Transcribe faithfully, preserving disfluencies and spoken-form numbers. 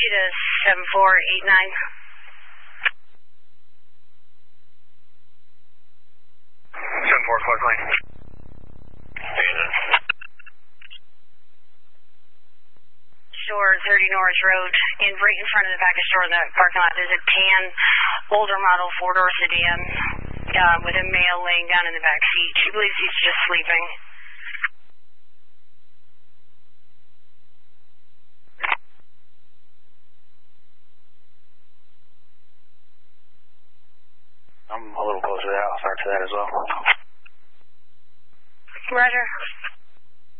you to seven four eight nine. seven four, close line. Store thirty Norris Road, in right in front of the package store in the parking lot. There's a tan, older model four-door sedan uh, with a male laying down in the back seat. She believes he's just sleeping. I'm a little closer to that. I'll start to that as well. Roger.